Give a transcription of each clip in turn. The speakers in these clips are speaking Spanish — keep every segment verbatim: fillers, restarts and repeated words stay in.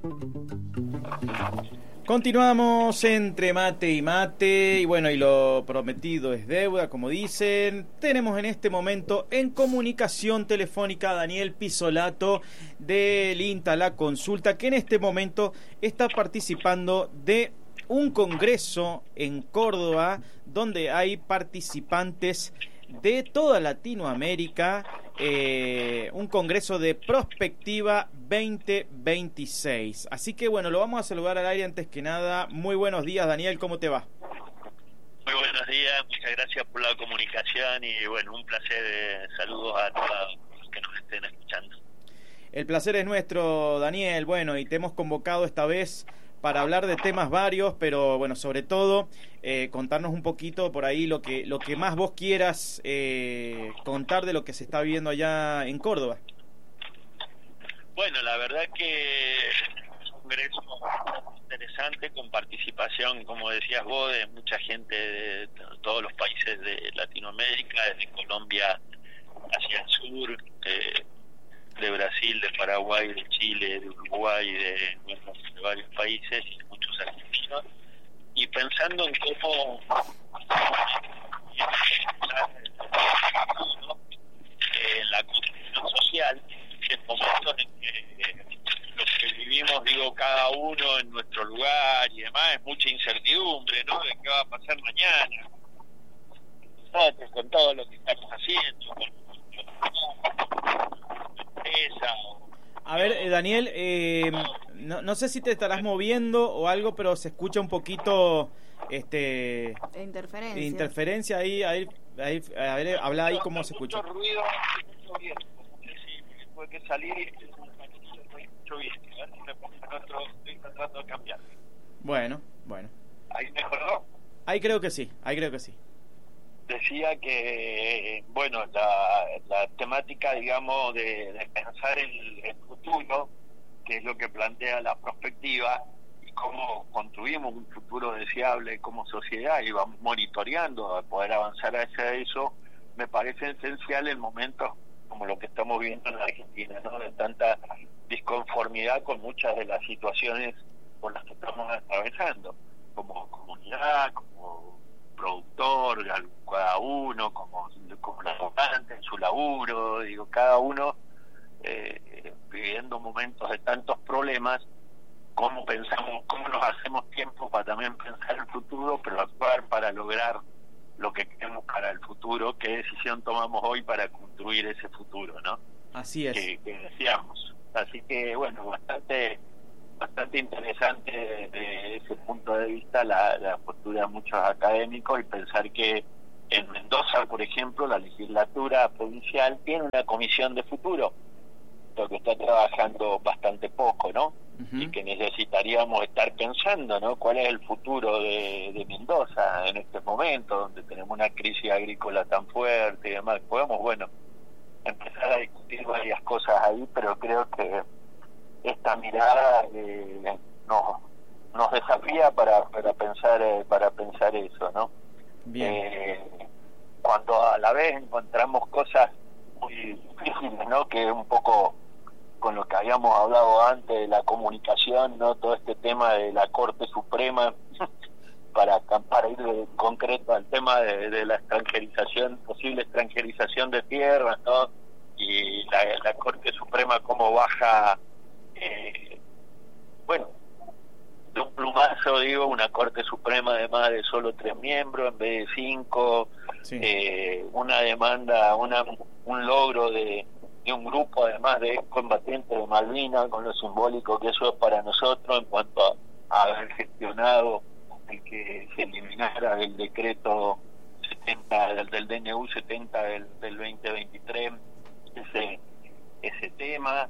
Continuamos entre mate y mate, y bueno, y lo prometido es deuda, como dicen. Tenemos en este momento en comunicación telefónica a Daniel Pisolato del INTA La Consulta, que en este momento está participando de un congreso en Córdoba, donde hay participantes de toda Latinoamérica, eh, un congreso de Prospectiva veinte veintiséis. Así que bueno, lo vamos a saludar al aire antes que nada. Muy buenos días, Daniel, ¿cómo te va? Muy buenos días, muchas gracias por la comunicación y bueno, un placer, eh, saludos a todos los que nos estén escuchando. El placer es nuestro, Daniel. Bueno, y te hemos convocado esta vez para hablar de temas varios, pero bueno, sobre todo eh, contarnos un poquito por ahí lo que lo que más vos quieras eh, contar de lo que se está viviendo allá en Córdoba. Bueno, la verdad que es un congreso interesante con participación, como decías vos, de mucha gente de todos los países de Latinoamérica, desde Colombia hacia el sur, eh, de Brasil, de Paraguay, de Chile, de Uruguay, de, bueno, de varios países y muchos argentinos, y pensando en cómo en la construcción social, en momentos en que lo que vivimos, digo, cada uno en nuestro lugar y demás, es mucha incertidumbre, ¿no?, de qué va a pasar mañana. Nosotros, con todo lo que estamos haciendo, con esa, a ver, eh, Daniel, eh, no, no sé si te estarás moviendo o algo, pero se escucha un poquito este interferencia. Interferencia ahí, ahí, ahí a ver, habla ahí cómo se escucha. Mucho ruido, mucho viento. Sí, tuve que salir y mucho viento. A ver si me pongo en otro, estoy tratando de cambiar. Bueno, bueno. ¿Ahí mejoró? Ahí creo que sí, ahí creo que sí. Decía que, bueno, la, la temática, digamos, de, de pensar el, el futuro, que es lo que plantea la prospectiva, y cómo construimos un futuro deseable como sociedad y vamos monitoreando a poder avanzar hacia eso, me parece esencial en momentos como lo que estamos viendo en la Argentina, ¿no?, de tanta disconformidad con muchas de las situaciones por las que estamos atravesando, como comunidad, como productor, cada uno, como, como laborante en su laburo, digo, cada uno eh, viviendo momentos de tantos problemas, cómo pensamos, cómo nos hacemos tiempo para también pensar el futuro, pero actuar para lograr lo que queremos para el futuro, qué decisión tomamos hoy para construir ese futuro, ¿no? Así es. Que, que deseamos. Así que, bueno, bastante bastante interesante desde ese punto de vista la, la postura de muchos académicos y pensar que en Mendoza, por ejemplo, la legislatura provincial tiene una comisión de futuro, lo que está trabajando bastante poco, ¿no? Uh-huh. Y que necesitaríamos estar pensando, ¿no?, cuál es el futuro de, de Mendoza en este momento, donde tenemos una crisis agrícola tan fuerte y demás. Podemos, bueno, empezar a discutir varias cosas ahí, pero creo que esta mirada eh, nos nos desafía para para pensar eh, para pensar eso, ¿no? Bien. Eh, cuando a la vez encontramos cosas muy difíciles, ¿no?, que es un poco con lo que habíamos hablado antes de la comunicación, ¿no?, todo este tema de la Corte Suprema para para ir de concreto al tema de, de la extranjerización, posible extranjerización de tierras, ¿no?, y la, la Corte Suprema cómo baja Eh, bueno, de un plumazo, digo, una Corte Suprema además de solo tres miembros en vez de cinco, sí. eh, una demanda, una un logro de, de un grupo además de combatientes de Malvinas, con lo simbólico que eso es para nosotros en cuanto a, a haber gestionado el que se eliminara el decreto setenta del, del D N U setenta del, del veinte veintitrés, ese ese tema.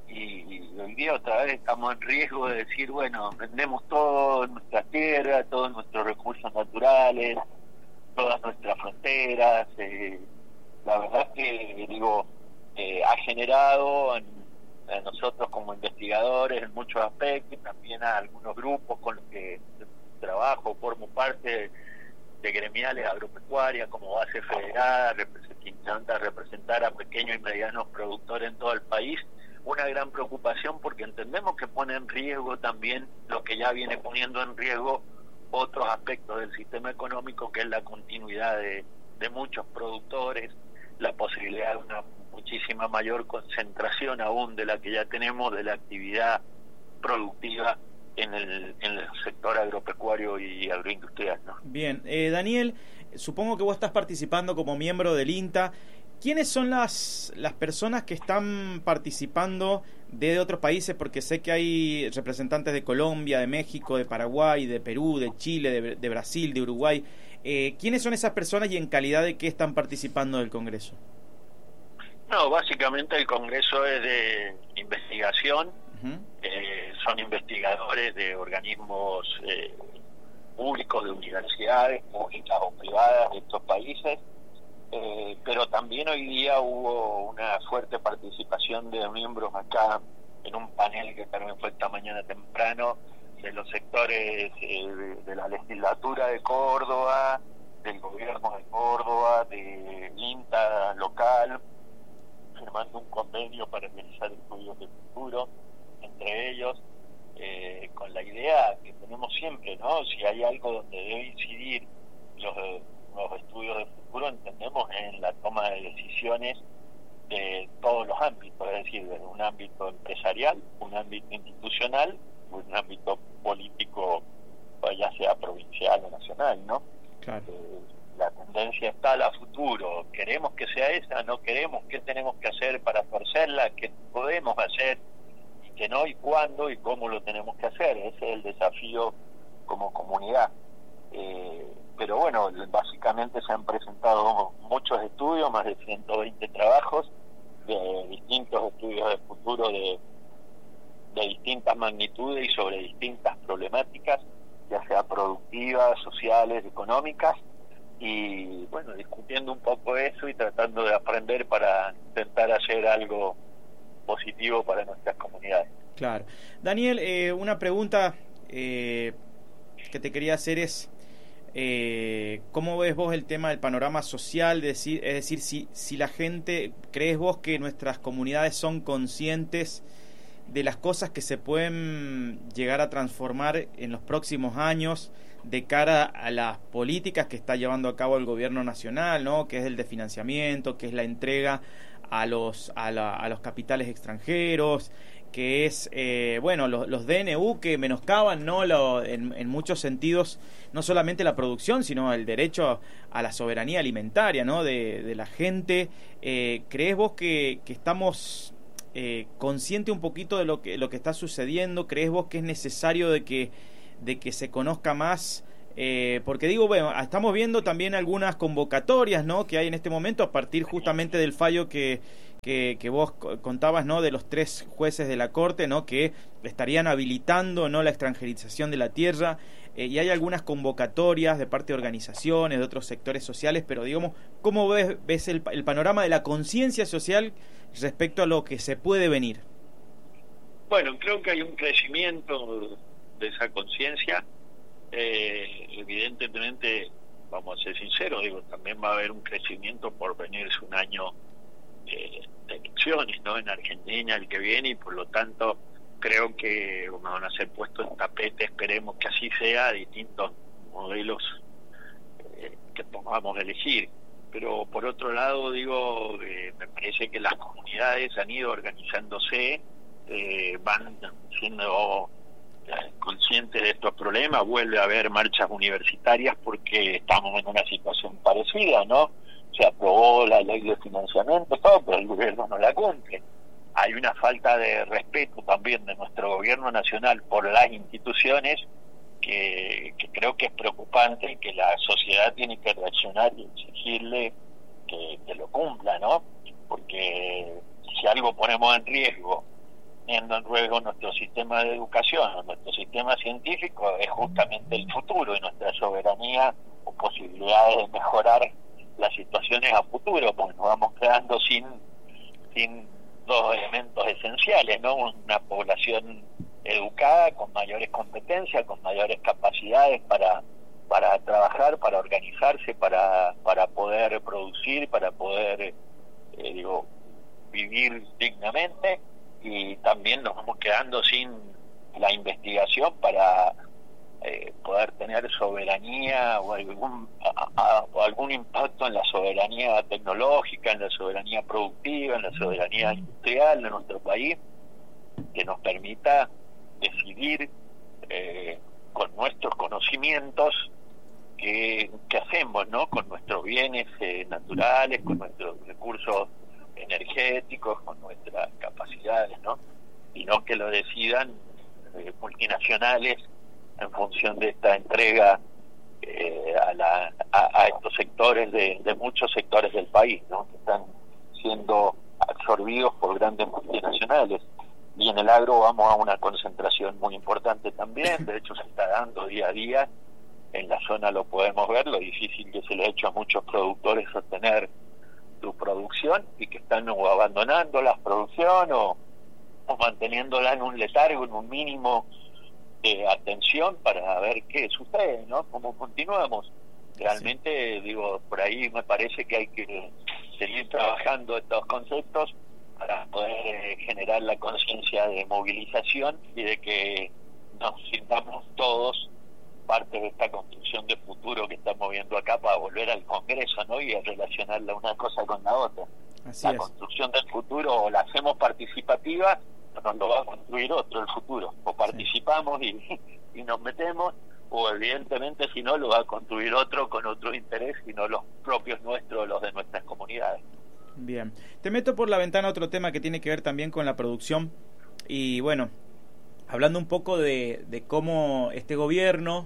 Y hoy día otra vez estamos en riesgo de decir, bueno, vendemos todo nuestras tierras, todos nuestros recursos naturales, todas nuestras fronteras. Eh, la verdad es que, digo, eh, ha generado en, a nosotros como investigadores en muchos aspectos, y también a algunos grupos con los que trabajo, formo parte de gremiales agropecuarias como Base Federada, que intenta representar a pequeños y medianos productores en todo el país. una gran preocupación porque entendemos que pone en riesgo también lo que ya viene poniendo en riesgo otros aspectos del sistema económico, que es la continuidad de, de muchos productores, la posibilidad de una muchísima mayor concentración aún de la que ya tenemos de la actividad productiva en el, en el sector agropecuario y agroindustrial, ¿no? Bien, eh, Daniel, supongo que vos estás participando como miembro del INTA. ¿Quiénes son las, las personas que están participando de otros países? Porque sé que hay representantes de Colombia, de México, de Paraguay, de Perú, de Chile, de, de Brasil, de Uruguay. Eh, ¿Quiénes son esas personas y en calidad de qué están participando del Congreso? No, básicamente el Congreso es de investigación. Uh-huh. eh, son investigadores de organismos eh, públicos, de universidades públicas o privadas de estos países. Eh, pero también hoy día hubo una fuerte participación de miembros acá en un panel que también fue esta mañana temprano, de los sectores eh, de, de la legislatura de Córdoba, del gobierno de Córdoba, del INTA local, firmando un convenio para realizar estudios de futuro, entre ellos, eh, con la idea que tenemos siempre, ¿no? Si hay algo donde debe incidir los los estudios de futuro, entendemos en la toma de decisiones de todos los ámbitos, es decir, desde un ámbito empresarial, un ámbito institucional, un ámbito político, ya sea provincial o nacional, ¿no? Claro. Eh, la tendencia está a la futuro, queremos que sea esa, no queremos, qué tenemos que hacer para torcerla, qué podemos hacer y qué no, y cuándo y cómo lo tenemos que hacer. Ese es el desafío como comunidad. Eh, pero bueno, básicamente se han presentado muchos estudios, más de ciento veinte trabajos de distintos estudios de futuro de, de distintas magnitudes y sobre distintas problemáticas, ya sea productivas, sociales, económicas, y bueno, discutiendo un poco eso y tratando de aprender para intentar hacer algo positivo para nuestras comunidades. Claro. Daniel, eh, una pregunta eh, que te quería hacer es, Eh, ¿cómo ves vos el tema del panorama social? Es decir, es decir si, si la gente, ¿crees vos que nuestras comunidades son conscientes de las cosas que se pueden llegar a transformar en los próximos años de cara a las políticas que está llevando a cabo el gobierno nacional, ¿no? Que es el de financiamiento, que es la entrega a los, a la, a los capitales extranjeros, que es, eh, bueno, los, los D N U que menoscaban, ¿no? Lo, en, en muchos sentidos, no solamente la producción, sino el derecho a la soberanía alimentaria, ¿no? De, de la gente. Eh, ¿Crees vos que, que estamos eh, conscientes un poquito de lo que, lo que está sucediendo? ¿Crees vos que es necesario de que, de que se conozca más? Eh, porque digo, bueno, estamos viendo también algunas convocatorias, ¿no? Que hay en este momento a partir justamente del fallo que Que, que vos contabas, ¿no? De los tres jueces de la Corte, ¿no? Que estarían habilitando, ¿no? La extranjerización de la tierra, eh, y hay algunas convocatorias de parte de organizaciones, de otros sectores sociales, pero digamos, ¿cómo ves, ves el, el panorama de la conciencia social respecto a lo que se puede venir? Bueno, creo que hay un crecimiento de esa conciencia, eh, evidentemente, vamos a ser sinceros, digo, también va a haber un crecimiento por venirse un año de elecciones, ¿no? En Argentina el que viene, y por lo tanto creo que van a ser puestos en tapete, esperemos que así sea, distintos modelos eh, que podamos elegir. Pero por otro lado, digo, eh, me parece que las comunidades han ido organizándose, eh, van siendo eh, conscientes de estos problemas, vuelve a haber marchas universitarias porque estamos en una situación parecida, ¿no? Se aprobó la ley de financiamiento, todo, pero el gobierno no la cumple. Hay una falta de respeto también de nuestro gobierno nacional por las instituciones que, que creo que es preocupante y que la sociedad tiene que reaccionar y exigirle que, que lo cumpla, ¿no? Porque si algo ponemos en riesgo, poniendo en riesgo nuestro sistema de educación o nuestro sistema científico, es justamente el futuro y nuestra soberanía o posibilidades de mejorar las situaciones a futuro, porque nos vamos quedando sin sin dos elementos esenciales, ¿no? Una población educada, con mayores competencias, con mayores capacidades para para trabajar, para organizarse, para para poder producir, para poder eh, digo vivir dignamente, y también nos vamos quedando sin la investigación para eh, poder tener soberanía o algún, a, a, o algún impacto en la soberanía tecnológica, en la soberanía productiva, en la soberanía industrial de nuestro país, que nos permita decidir eh, con nuestros conocimientos qué, qué hacemos, ¿no? Con nuestros bienes eh, naturales, con nuestros recursos energéticos, con nuestras capacidades, ¿no? Y no que lo decidan eh, multinacionales en función de esta entrega eh, a, la, a, a estos sectores de, de muchos sectores del país, ¿no? Que están siendo absorbidos por grandes multinacionales. Y en el agro vamos a una concentración muy importante también, de hecho se está dando día a día, en la zona lo podemos ver, lo difícil que se le ha hecho a muchos productores sostener su producción y que están o abandonando la producción o, o manteniéndola en un letargo, en un mínimo de atención para ver qué sucede, ¿no? Cómo continuamos. Realmente, sí. digo, por ahí me parece que hay que seguir trabajando estos conceptos para poder eh, generar la conciencia de movilización y de que nos sintamos todos parte de esta construcción de futuro que estamos viendo acá para volver al Congreso, ¿no? Y a relacionarla una cosa con la otra. Así la es. Construcción del futuro o la hacemos participativa, nos lo va a construir otro el futuro. O participamos sí. y, y nos metemos, o evidentemente si no lo va a construir otro con otro interés y no los propios nuestros, los de nuestras comunidades. Bien, te meto por la ventana otro tema que tiene que ver también con la producción y bueno, hablando un poco de, de cómo este gobierno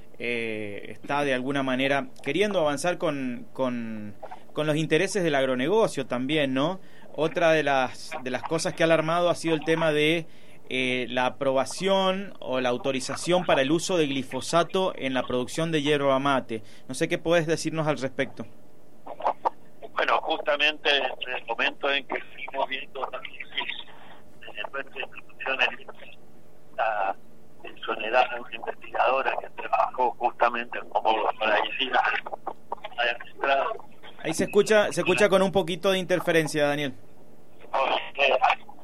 eh, está de alguna manera queriendo avanzar con, con, con los intereses del agronegocio también, ¿no? Otra de las, de las cosas que ha alarmado ha sido el tema de eh, la aprobación o la autorización para el uso de glifosato en la producción de yerba mate. No sé qué puedes decirnos al respecto. Bueno, justamente en el momento en que seguimos viendo en nuestra institución la exonerada de una investigadora que trabajó justamente como plaguicida. Ahí se escucha, se escucha con un poquito de interferencia, Daniel. Eh,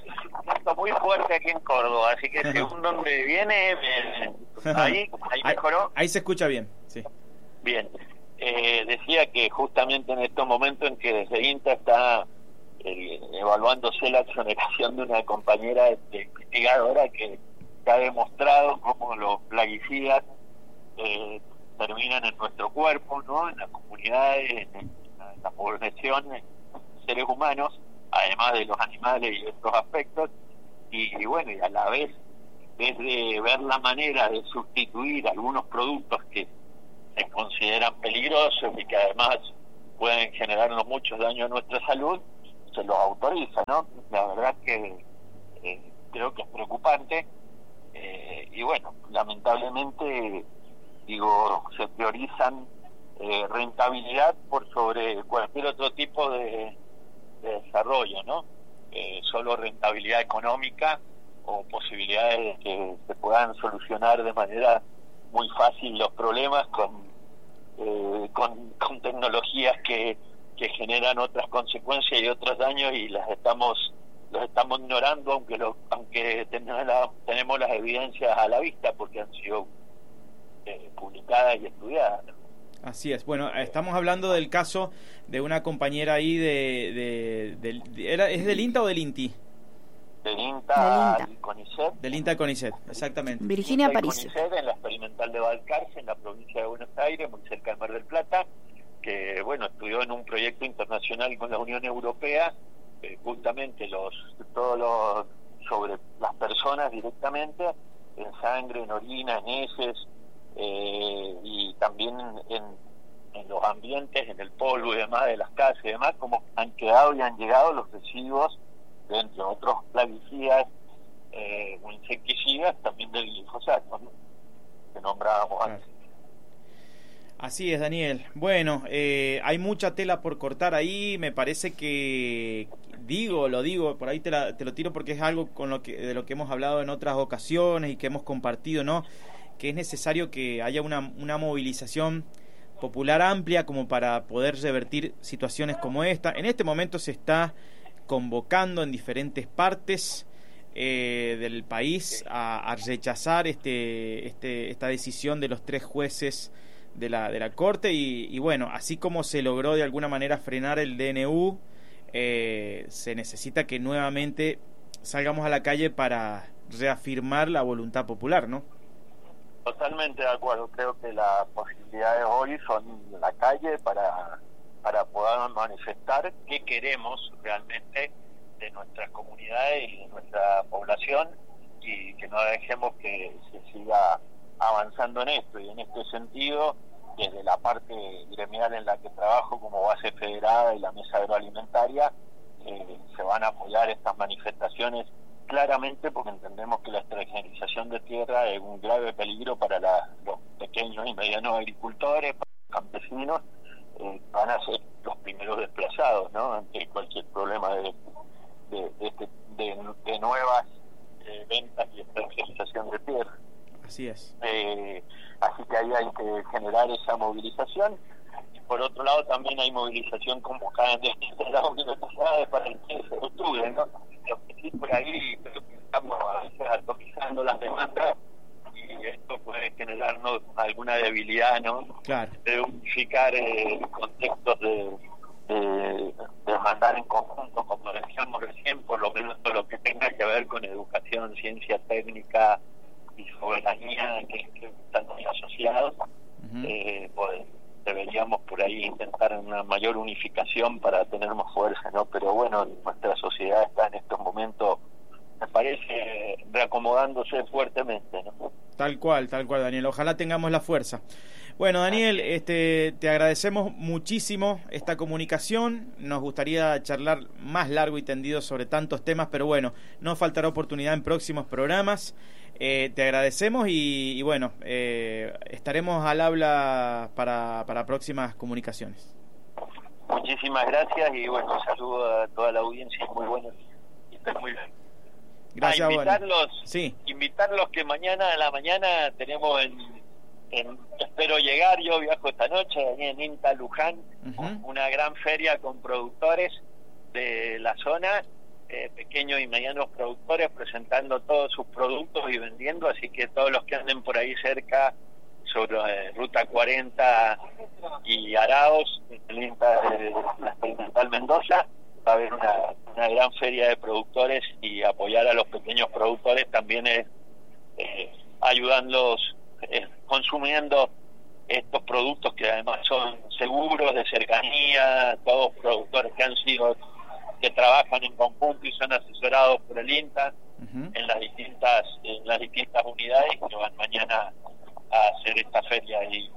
es muy fuerte aquí en Córdoba, así que según donde viene, eh, ahí, ahí mejoró. Ahí, ahí se escucha bien, sí. Bien. Eh, decía que justamente en estos momentos en que desde INTA está eh, evaluándose la exoneración de una compañera este, investigadora que, que ha demostrado cómo los plaguicidas eh, terminan en nuestro cuerpo, ¿no? En las comunidades, en, en, en la población, en seres humanos, además de los animales y otros aspectos, y, y bueno, y a la vez, en vez de ver la manera de sustituir algunos productos que se consideran peligrosos y que además pueden generarnos muchos daños a nuestra salud, se los autoriza, ¿no? La verdad que eh, creo que es preocupante eh, y bueno, lamentablemente, digo, se priorizan eh, rentabilidad por sobre cualquier otro tipo de, de desarrollo, ¿no? Eh, solo rentabilidad económica o posibilidades de que se puedan solucionar de manera muy fácil los problemas con eh, con, con tecnologías que, que generan otras consecuencias y otros daños y las estamos los estamos ignorando aunque lo, aunque tenemos, la, tenemos las evidencias a la vista porque han sido eh, publicadas y estudiadas. Así es. Bueno, estamos hablando del caso de una compañera ahí de, de, de, de era, ¿es del INTA o del INTI? Del INTA y CONICET. Del INTA y CONICET, exactamente. Virginia París. CONICET en la experimental de Balcarce, en la provincia de Buenos Aires, muy cerca de Mar del Plata, que bueno, estudió en un proyecto internacional con la Unión Europea, eh, justamente los todos los sobre las personas directamente, en sangre, en orina, en heces, eh, y también en, en los ambientes, en el polvo y demás de las casas y demás, como han quedado y han llegado los residuos de entre otros plaguicidas eh, o insecticidas también del glifosato, ¿no? Que nombrábamos antes. Así es, Daniel. Bueno, eh, hay mucha tela por cortar ahí. Me parece que digo, lo digo, por ahí te, la, te lo tiro porque es algo con lo que de lo que hemos hablado en otras ocasiones y que hemos compartido, ¿no? Que es necesario que haya una, una movilización popular amplia como para poder revertir situaciones como esta. En este momento se está convocando en diferentes partes eh, del país a, a rechazar este, este, esta decisión de los tres jueces de la, de la Corte y, y bueno, así como se logró de alguna manera frenar el D N U, eh, se necesita que nuevamente salgamos a la calle para reafirmar la voluntad popular, ¿no? Totalmente de acuerdo. Creo que las posibilidades hoy son la calle para, para poder manifestar qué queremos realmente de nuestras comunidades y de nuestra población y que no dejemos que se siga avanzando en esto. Y en este sentido, desde la parte gremial en la que trabajo como base federada y la mesa agroalimentaria, eh, se van a apoyar estas manifestaciones claramente porque entendemos que la extranjerización de tierra es un grave peligro para la, los pequeños y medianos agricultores, para los campesinos, eh, van a ser los primeros desplazados, ¿no?, ante cualquier problema de, de, de, este, de, de nuevas eh, ventas y extranjerización de tierra. Así es. Eh, así que ahí hay que generar esa movilización. Y por otro lado también hay movilización convocada en distintas las universidades para el quince de octubre, ¿no? Lo que sí por ahí creo que estamos a veces atomizando las demandas y esto puede generarnos alguna debilidad, ¿no? Claro. De unificar eh, contextos de, de, de mandar en conjunto, como decíamos recién, por lo menos todo lo que tenga que ver con educación, ciencia técnica y soberanía que, que están muy asociados. Uh-huh. eh, pues, deberíamos por ahí intentar una mayor unificación para tener más fuerza, ¿no? Pero bueno, nuestra sociedad está en estos momentos, me parece, reacomodándose fuertemente, ¿no? Tal cual, tal cual, Daniel. Ojalá tengamos la fuerza. Bueno, Daniel, este, te agradecemos muchísimo esta comunicación. Nos gustaría charlar más largo y tendido sobre tantos temas, pero bueno, no faltará oportunidad en próximos programas. Eh, te agradecemos y, y bueno, eh, estaremos al habla para, para próximas comunicaciones. Muchísimas gracias y bueno, saludo a toda la audiencia, muy buenos y estén muy bien. Gracias, a invitarlos, sí. invitarlos que mañana a la mañana tenemos en, en espero llegar, yo viajo esta noche en INTA Luján, uh-huh. una gran feria con productores de la zona, eh, pequeños y medianos productores presentando todos sus productos y vendiendo, así que todos los que anden por ahí cerca sobre eh, Ruta cuarenta y Araos, el INTA de la Experimental Mendoza, va a haber una, una gran feria de productores y apoyar a los pequeños productores también es eh, ayudándolos, eh, consumiendo estos productos que además son seguros, de cercanía, todos productores que han sido, que trabajan en conjunto y son asesorados por el INTA uh-huh. en las distintas en las distintas unidades que van mañana a hacer esta feria ahí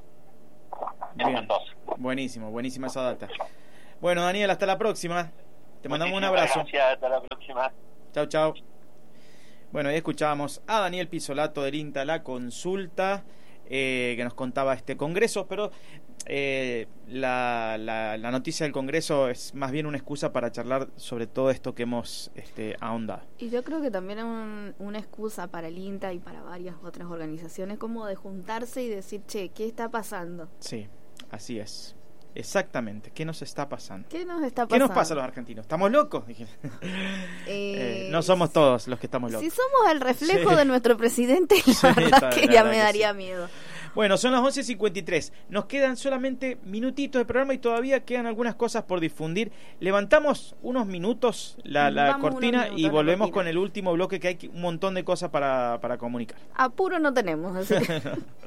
en Mendoza. Buenísimo, buenísima esa data. Bueno, Daniel, hasta la próxima. Te mandamos un abrazo. Gracias, hasta la próxima. Chau, chau. Bueno, ahí escuchábamos a Daniel Pisolato del INTA La Consulta, eh, que nos contaba este congreso, pero eh, la, la, la noticia del congreso es más bien una excusa para charlar sobre todo esto que hemos este, ahondado. Y yo creo que también es un, una excusa para el INTA y para varias otras organizaciones como de juntarse y decir, che, ¿qué está pasando? Sí, así es. Exactamente, ¿qué nos está pasando? ¿Qué nos está pasando? ¿Qué nos pasa a los argentinos? ¿Estamos locos? eh, eh, no somos todos los que estamos locos. Si somos el reflejo sí. de nuestro presidente, la sí, verdad que ya me daría sí. miedo. Bueno, son las once cincuenta y tres. Nos quedan solamente minutitos de programa y todavía quedan algunas cosas por difundir. Levantamos unos minutos la, la cortina y volvemos con el último bloque, que hay un montón de cosas para, para comunicar. Apuro no tenemos, así que...